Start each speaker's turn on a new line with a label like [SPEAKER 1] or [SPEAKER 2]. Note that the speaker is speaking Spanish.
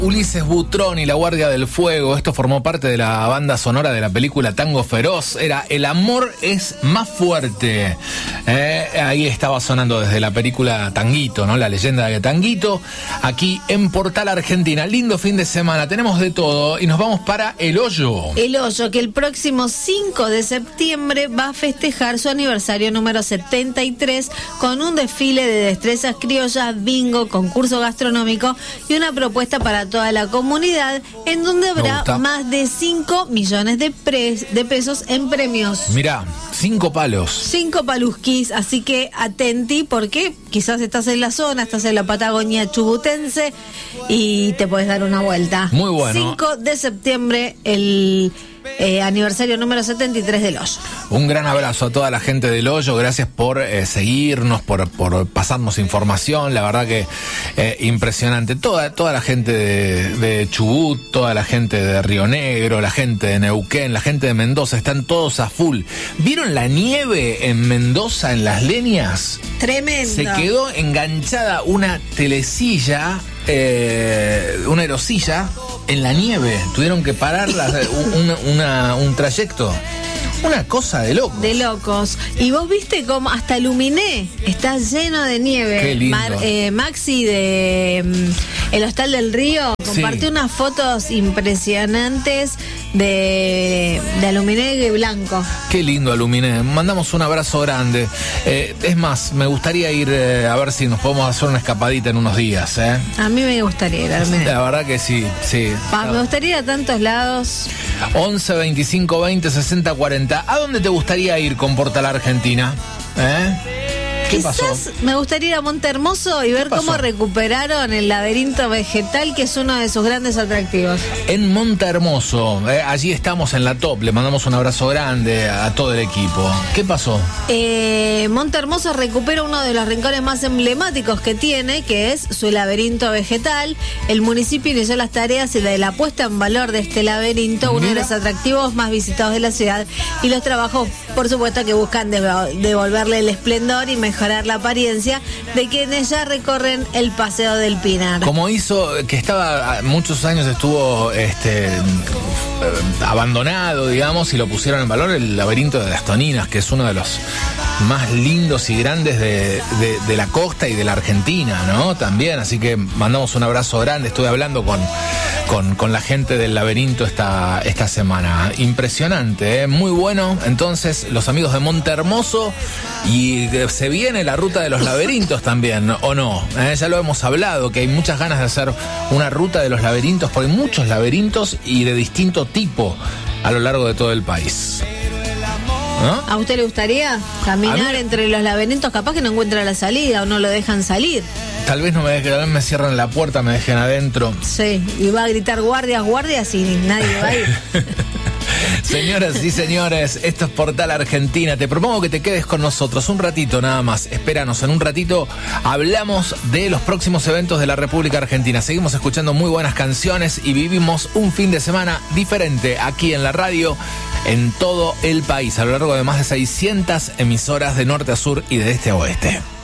[SPEAKER 1] Ulises Butrón y la Guardia del Fuego. Esto formó parte de la banda sonora de la película Tango Feroz. Era El amor es más fuerte. Ahí estaba sonando desde la película Tanguito, ¿no? La leyenda de Tanguito. Aquí en Portal Argentina. Lindo fin de semana. Tenemos de todo y nos vamos para El Hoyo.
[SPEAKER 2] El Hoyo, que el próximo 5 de septiembre va a festejar su aniversario número 73 con un desfile de destrezas criollas, bingo, concurso gastronómico y una propuesta para toda la comunidad, en donde habrá más de 5 millones de pesos en premios.
[SPEAKER 1] Mirá, 5 palos.
[SPEAKER 2] 5 palusquis, así que atenti, porque quizás estás en la zona, estás en la Patagonia chubutense y te puedes dar una vuelta.
[SPEAKER 1] Muy bueno.
[SPEAKER 2] 5 de septiembre, el aniversario número 73 del Hoyo.
[SPEAKER 1] Un gran abrazo a toda la gente del Hoyo, gracias por seguirnos, por pasarnos información, la verdad que impresionante. Toda la gente de Chubut, toda la gente de Río Negro, la gente de Neuquén, la gente de Mendoza, están todos a full. ¿Vieron la nieve en Mendoza, en Las Leñas?
[SPEAKER 2] Tremendo.
[SPEAKER 1] Se quedó enganchada una telecilla, una aerosilla en la nieve. Tuvieron que parar un trayecto. Una cosa de locos.
[SPEAKER 2] De locos. Y vos viste cómo hasta Luminé está lleno de nieve.
[SPEAKER 1] Qué lindo.
[SPEAKER 2] Maxi de El Hostal del Río compartió unas fotos impresionantes de Aluminé blanco.
[SPEAKER 1] Qué lindo Aluminé. Mandamos un abrazo grande. Es más, me gustaría ir a ver si nos podemos hacer una escapadita en unos días.
[SPEAKER 2] A mí me gustaría ir a Aluminé.
[SPEAKER 1] La verdad que sí.
[SPEAKER 2] Me gustaría ir a tantos lados.
[SPEAKER 1] 11 25 20 60 40. ¿A dónde te gustaría ir con Portal Argentina? ¿Qué pasó?
[SPEAKER 2] Quizás me gustaría ir a Montehermoso y ver cómo recuperaron el laberinto vegetal, que es uno de sus grandes atractivos.
[SPEAKER 1] En Montehermoso, allí estamos en la top, le mandamos un abrazo grande a todo el equipo. ¿Qué pasó?
[SPEAKER 2] Montehermoso recupera uno de los rincones más emblemáticos que tiene, que es su laberinto vegetal. El municipio inició las tareas de la puesta en valor de este laberinto, uno de los atractivos más visitados de la ciudad, y los trabajos, por supuesto, que buscan devolverle el esplendor y mejorar la apariencia de quienes ya recorren el Paseo del Pinar.
[SPEAKER 1] Como hizo, que estaba, muchos años estuvo abandonado, digamos, y lo pusieron en valor, el laberinto de las Toninas, que es uno de los más lindos y grandes de la costa y de la Argentina, ¿no? También, así que mandamos un abrazo grande. Estuve hablando con la gente del laberinto esta semana. Impresionante, muy bueno. Entonces, los amigos de Montehermoso, y se viene la ruta de los laberintos también, ¿o no? Ya lo hemos hablado, que hay muchas ganas de hacer una ruta de los laberintos, porque hay muchos laberintos y de distinto tipo a lo largo de todo el país. ¿No?
[SPEAKER 2] ¿A usted le gustaría caminar entre los laberintos? Capaz que no encuentra la salida o no lo dejan salir.
[SPEAKER 1] Tal vez me cierran la puerta, me dejen adentro.
[SPEAKER 2] Sí, y va a gritar guardias, guardias, y nadie va a ir.
[SPEAKER 1] Señoras y señores, esto es Portal Argentina. Te propongo que te quedes con nosotros un ratito nada más. Espéranos, en un ratito hablamos de los próximos eventos de la República Argentina. Seguimos escuchando muy buenas canciones y vivimos un fin de semana diferente aquí en la radio, en todo el país, a lo largo de más de 600 emisoras de norte a sur y de este a oeste.